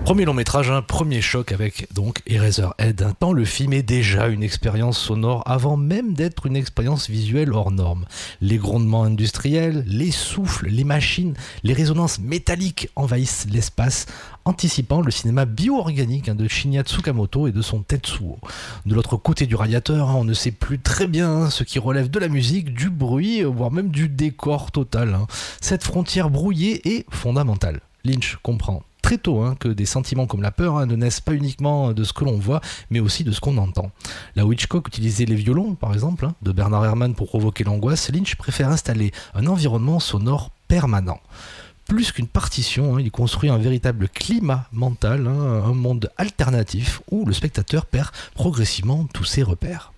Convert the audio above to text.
Premier long métrage, un premier choc avec donc Eraserhead. Tant le film est déjà une expérience sonore avant même d'être une expérience visuelle hors norme. Les grondements industriels, les souffles, les machines, les résonances métalliques envahissent l'espace, anticipant le cinéma bio-organique de Shinya Tsukamoto et de son Tetsuo. De l'autre côté du radiateur, on ne sait plus très bien ce qui relève de la musique, du bruit, voire même du décor total. Cette frontière brouillée est fondamentale. Lynch comprend très tôt que des sentiments comme la peur ne naissent pas uniquement de ce que l'on voit, mais aussi de ce qu'on entend. Là où Hitchcock utilisait les violons, par exemple, de Bernard Herrmann pour provoquer l'angoisse, Lynch préfère installer un environnement sonore permanent. Plus qu'une partition, il construit un véritable climat mental, un monde alternatif où le spectateur perd progressivement tous ses repères.